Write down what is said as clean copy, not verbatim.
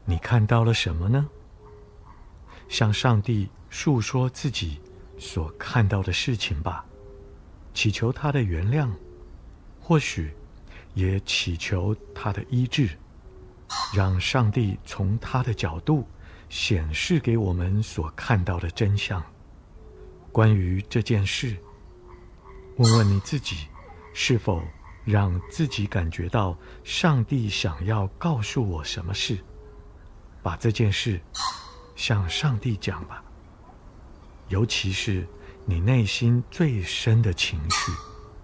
你看到了什么呢？向上帝述说自己所看到的事情吧，祈求他的原谅，或许也祈求他的医治，让上帝从他的角度显示给我们所看到的真相。关于这件事，问问你自己，是否让自己感觉到上帝想要告诉我什么事？把这件事向上帝讲吧，尤其是你内心最深的情绪。